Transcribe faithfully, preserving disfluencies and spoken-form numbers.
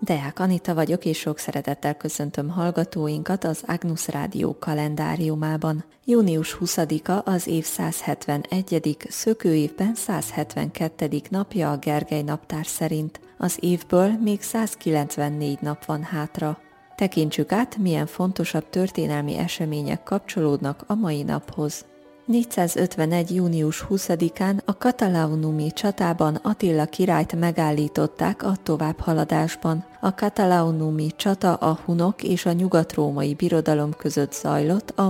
Deák Anita vagyok, és sok szeretettel köszöntöm hallgatóinkat az Agnus Rádió kalendáriumában. június huszadika az év százhetvenegyedik szökőévben százhetvenkettedik napja a Gergely naptár szerint. Az évből még százkilencvennégy nap van hátra. Tekintsük át, milyen fontosabb történelmi események kapcsolódnak a mai naphoz. négyszázötvenegy. június huszadikán a Catalaunumi csatában Attila királyt megállították a továbbhaladásban. A Catalaunumi csata a hunok és a nyugat-római birodalom között zajlott a